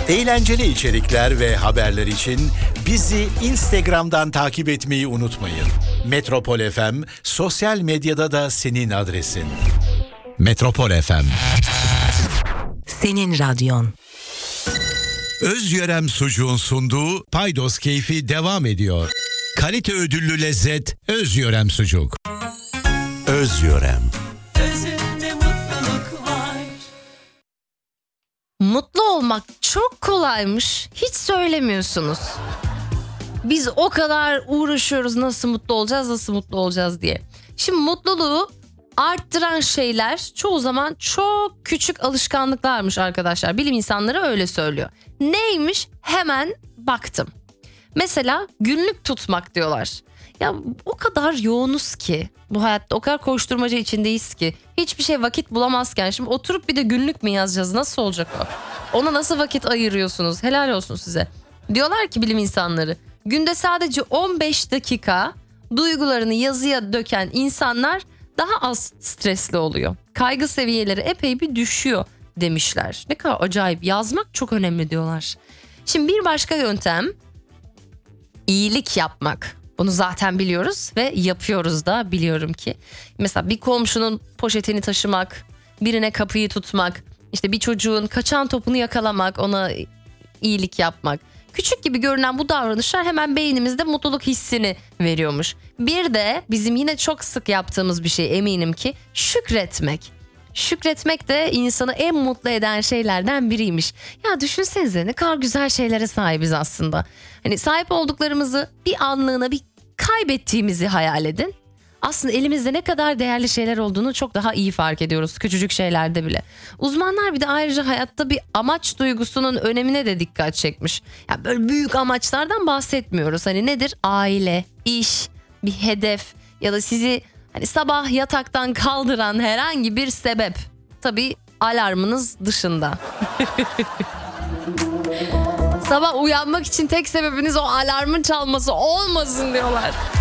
Eğlenceli içerikler ve haberler için bizi Instagram'dan takip etmeyi unutmayın. Metropol FM sosyal medyada da senin adresin. Metropol FM. Senin radyon. Özyörem Sucuğun sunduğu Paydos Keyfi devam ediyor. Kalite ödüllü lezzet Özyörem Sucuk. Özyörem. Özünde mutluluk var. Mutlu olmak çok kolaymış. Hiç söylemiyorsunuz. Biz o kadar uğraşıyoruz nasıl mutlu olacağız diye. Şimdi mutluluğu arttıran şeyler çoğu zaman çok küçük alışkanlıklarmış arkadaşlar. Bilim insanları öyle söylüyor. Neymiş? Hemen baktım. Mesela günlük tutmak diyorlar. Ya o kadar yoğunuz ki bu hayatta, o kadar koşturmaca içindeyiz ki hiçbir şey vakit bulamazken şimdi oturup bir de günlük mü yazacağız, nasıl olacak o? Ona nasıl vakit ayırıyorsunuz? Helal olsun size. Diyorlar ki bilim insanları, günde sadece 15 dakika duygularını yazıya döken insanlar daha az stresli oluyor. Kaygı seviyeleri epey bir düşüyor demişler. Ne kadar acayip, yazmak çok önemli diyorlar. Şimdi bir başka yöntem iyilik yapmak. Bunu zaten biliyoruz ve yapıyoruz da, biliyorum ki. Mesela bir komşunun poşetini taşımak, birine kapıyı tutmak, işte bir çocuğun kaçan topunu yakalamak, ona iyilik yapmak. Küçük gibi görünen bu davranışlar hemen beynimizde mutluluk hissini veriyormuş. Bir de bizim yine çok sık yaptığımız bir şey, eminim ki, şükretmek. Şükretmek de insanı en mutlu eden şeylerden biriymiş. Ya düşünsenize ne kadar güzel şeylere sahibiz aslında. Hani sahip olduklarımızı bir anlığına bir kaybettiğimizi hayal edin. Aslında elimizde ne kadar değerli şeyler olduğunu çok daha iyi fark ediyoruz küçücük şeylerde bile. Uzmanlar bir de ayrıca hayatta bir amaç duygusunun önemine de dikkat çekmiş. Ya böyle büyük amaçlardan bahsetmiyoruz. Hani nedir? Aile, iş, bir hedef ya da sizi hani sabah yataktan kaldıran herhangi bir sebep. Tabii alarmınız dışında. Sabah uyanmak için tek sebebiniz o alarmın çalması olmasın diyorlar.